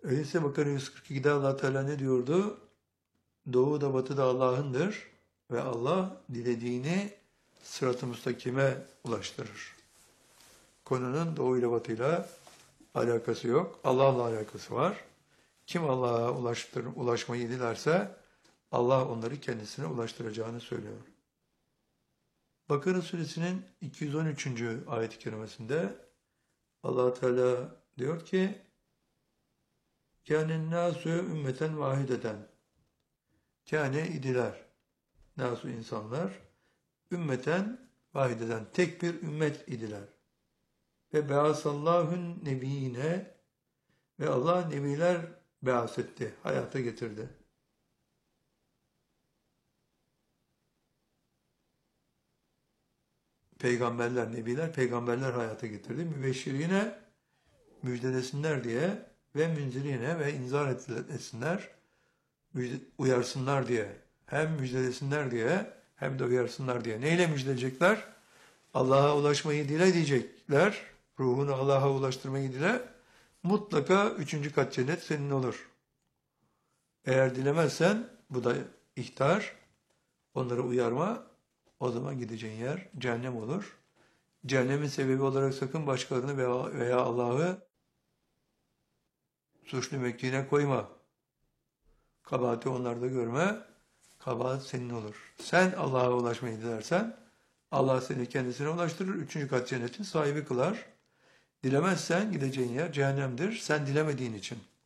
Öyleyse Bakara 142'de Allah Teala ne diyordu? Doğu da batı da Allah'ındır ve Allah dilediğini sırat-ı müstakime ulaştırır. Konunun doğu ile batıyla alakası yok. Allah'la alakası var. Kim Allah'a ulaşmayı dilerse Allah onları kendisine ulaştıracağını söylüyor. Bakara suresinin 213. ayet-i kerimesinde Allah Teala diyor ki kânen nâsü ümmeten vahideten. Kâne idiler. Nâsü insanlar. Ümmeten vahideden. Tek bir ümmet idiler. Ve beasallahün nebiyine ve Allah nebiler beas etti. Hayata getirdi. Peygamberler, nebiler, peygamberler hayata getirdi. Mübeşşirine müjdelesinler diye ve münzirine ve inzar etsinler, uyarsınlar diye. Hem müjdelesinler diye hem de uyarsınlar diye. Neyle müjdeleyecekler? Allah'a ulaşmayı dile diyecekler. Ruhunu Allah'a ulaştırmayı dile. Mutlaka 3. kat cennet senin olur. Eğer dilemezsen bu da ihtar, onları uyarma, o zaman gideceğin yer cehennem olur. Cehennemin sebebi olarak sakın başkalarını veya Allah'ı suçlu mevkiine koyma. Kabahati onlarda görme, kabahat senin olur. Sen Allah'a ulaşmayı dilersen, Allah seni kendisine ulaştırır, 3. kat cennetin sahibi kılar. Dilemezsen gideceğin yer cehennemdir, sen dilemediğin için.